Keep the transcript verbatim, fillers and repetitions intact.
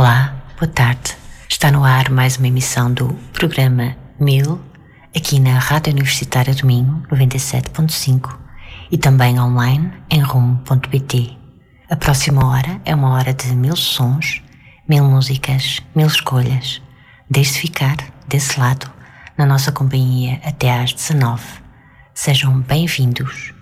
Olá, boa tarde. Está no ar mais uma emissão do programa Mil, aqui na Rádio Universitária do Minho, noventa e sete ponto cinco, e também online em rumo ponto pt. A próxima hora é uma hora de mil sons, mil músicas, mil escolhas. Deixe-se ficar desse lado, na nossa companhia até às dezanove. Sejam bem-vindos.